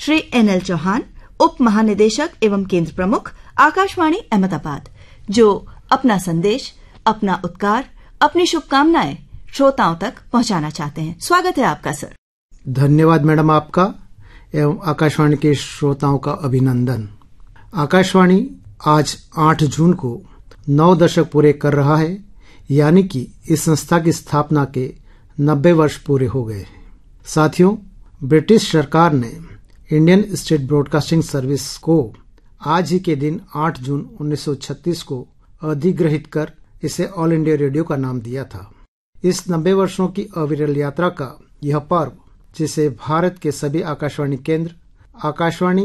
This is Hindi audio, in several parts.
श्री NL चौहान, उप महानिदेशक एवं केंद्र प्रमुख, आकाशवाणी अहमदाबाद, जो अपना संदेश, अपना उत्कार, अपनी शुभकामनाएं श्रोताओं तक पहुंचाना चाहते हैं। स्वागत है आपका सर। धन्यवाद मैडम आपका एवं आकाशवाणी के श्रोताओं का अभिनंदन। आकाशवाणी आज 8 जून को 9 दशक पूरे कर रहा है, यानी कि इस संस्था की स्थापना के 90 वर्ष पूरे हो गए। साथियों, ब्रिटिश सरकार ने इंडियन स्टेट ब्रॉडकास्टिंग सर्विस को आज ही के दिन 8 जून 1936 को अधिग्रहित कर इसे ऑल इंडिया रेडियो का नाम दिया था। इस 90 वर्षों की अविरल यात्रा का यह पर्व, जिसे भारत के सभी आकाशवाणी केंद्र आकाशवाणी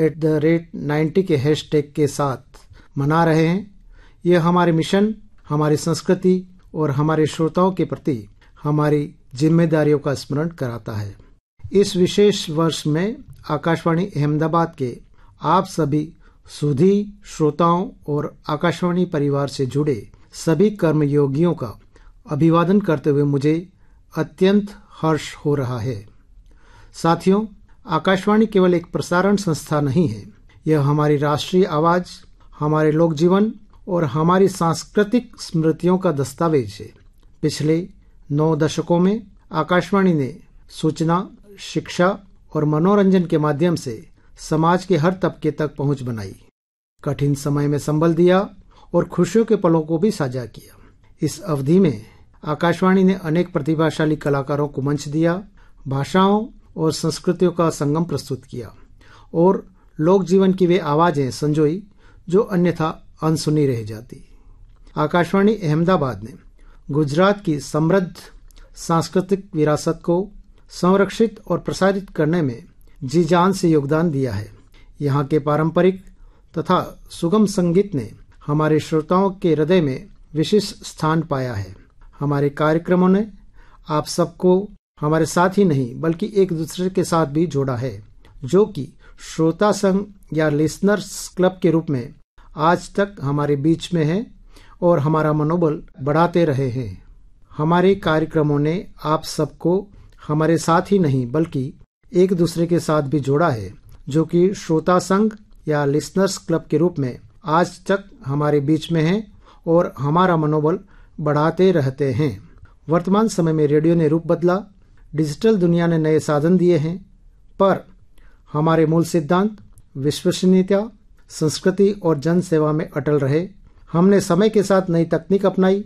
@90 के हैशटैग के साथ मना रहे हैं, यह हमारे मिशन, हमारी संस्कृति और हमारे श्रोताओं के प्रति हमारी जिम्मेदारियों का स्मरण कराता है। इस विशेष वर्ष में आकाशवाणी अहमदाबाद के आप सभी सुधी श्रोताओं और आकाशवाणी परिवार से जुड़े सभी कर्मयोगियों का अभिवादन करते हुए मुझे अत्यंत हर्ष हो रहा है। साथियों, आकाशवाणी केवल एक प्रसारण संस्था नहीं है, यह हमारी राष्ट्रीय आवाज, हमारे लोक जीवन और हमारी सांस्कृतिक स्मृतियों का दस्तावेज है। पिछले 9 दशकों में आकाशवाणी ने सूचना, शिक्षा और मनोरंजन के माध्यम से समाज के हर तबके तक पहुंच बनाई, कठिन समय में संबल दिया और खुशियों के पलों को भी साझा किया। इस अवधि में आकाशवाणी ने अनेक प्रतिभाशाली कलाकारों को मंच दिया, भाषाओं और संस्कृतियों का संगम प्रस्तुत किया और लोक जीवन की वे आवाजें संजोई जो अन्यथा अनसुनी रह जाती। आकाशवाणी अहमदाबाद ने गुजरात की समृद्ध सांस्कृतिक विरासत को संरक्षित और प्रसारित करने में जी जान से योगदान दिया है। यहाँ के पारंपरिक तथा सुगम संगीत ने हमारे श्रोताओं के हृदय में विशिष्ट स्थान पाया है। हमारे कार्यक्रमों ने आप सबको हमारे साथ ही नहीं बल्कि एक दूसरे के साथ भी जोड़ा है, जो कि श्रोता संघ या लिसनर्स क्लब के रूप में आज तक हमारे बीच में है और हमारा मनोबल बढ़ाते रहे हैं। हमारे कार्यक्रमों ने आप सबको हमारे साथ ही नहीं बल्कि एक दूसरे के साथ भी जोड़ा है, जो कि श्रोता संघ या लिसनर्स क्लब के रूप में आज तक हमारे बीच में है और हमारा मनोबल बढ़ाते रहते हैं। वर्तमान समय में रेडियो ने रूप बदला, डिजिटल दुनिया ने नए साधन दिए हैं, पर हमारे मूल सिद्धांत विश्वसनीयता, संस्कृति और जन सेवा में अटल रहे। हमने समय के साथ नई तकनीक अपनाई,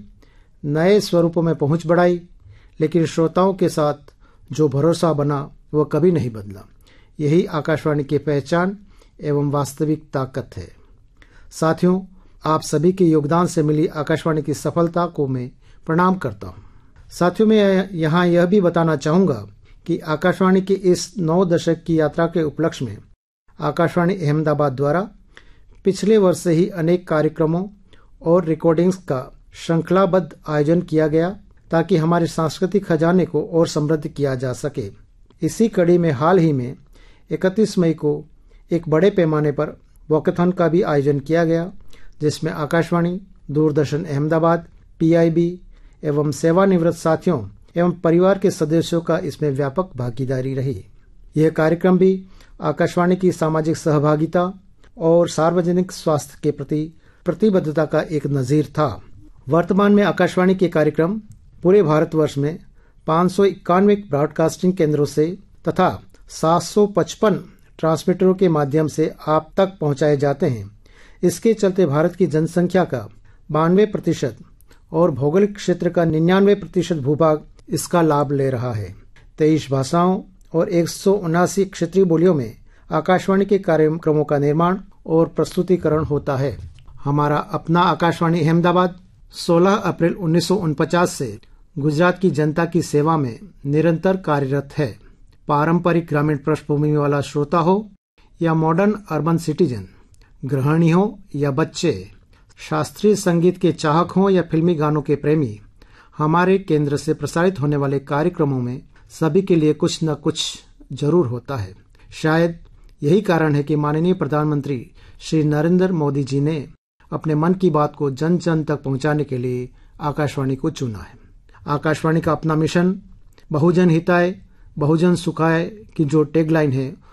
नए स्वरूपों में पहुंच बढ़ाई, लेकिन श्रोताओं के साथ जो भरोसा बना वह कभी नहीं बदला। यही आकाशवाणी की पहचान एवं वास्तविक ताकत है। साथियों, आप सभी के योगदान से मिली आकाशवाणी की सफलता को मैं प्रणाम करता हूँ। साथियों, मैं यहाँ यह भी बताना चाहूँगा कि आकाशवाणी की इस 9 दशक की यात्रा के उपलक्ष्य में आकाशवाणी अहमदाबाद द्वारा पिछले वर्ष से ही अनेक कार्यक्रमों और रिकॉर्डिंग्स का श्रृंखलाबद्ध आयोजन किया गया, ताकि हमारे सांस्कृतिक खजाने को और समृद्ध किया जा सके। इसी कड़ी में हाल ही में 31 मई को एक बड़े पैमाने पर वॉकेथॉन का भी आयोजन किया गया, जिसमें आकाशवाणी, दूरदर्शन अहमदाबाद, PIB एवं सेवानिवृत्त साथियों एवं परिवार के सदस्यों का इसमें व्यापक भागीदारी रही। यह कार्यक्रम भी आकाशवाणी की सामाजिक सहभागिता और सार्वजनिक स्वास्थ्य के प्रति प्रतिबद्धता का एक नजीर था। वर्तमान में आकाशवाणी के कार्यक्रम पूरे भारतवर्ष में 591 ब्रॉडकास्टिंग केंद्रों से तथा 755 ट्रांसमीटरों के माध्यम से आप तक पहुंचाए जाते हैं। इसके चलते भारत की जनसंख्या का 92% और भौगोलिक क्षेत्र का 99% भूभाग इसका लाभ ले रहा है। 23 भाषाओं और 179 क्षेत्रीय बोलियों में आकाशवाणी के कार्यक्रमों का निर्माण और प्रस्तुतिकरण होता है। हमारा अपना आकाशवाणी अहमदाबाद 16 अप्रैल 1949 से गुजरात की जनता की सेवा में निरंतर कार्यरत है। पारंपरिक ग्रामीण पृष्ठभूमि वाला श्रोता हो या मॉडर्न अर्बन सिटीजन, गृहिणी हो या बच्चे, शास्त्रीय संगीत के चाहक हों या फिल्मी गानों के प्रेमी, हमारे केंद्र से प्रसारित होने वाले कार्यक्रमों में सभी के लिए कुछ न कुछ जरूर होता है। शायद यही कारण है कि माननीय प्रधानमंत्री श्री नरेंद्र मोदी जी ने अपने मन की बात को जन जन तक पहुंचाने के लिए आकाशवाणी को चुना है। आकाशवाणी का अपना मिशन बहुजन हिताय बहुजन सुखाय की जो टैगलाइन है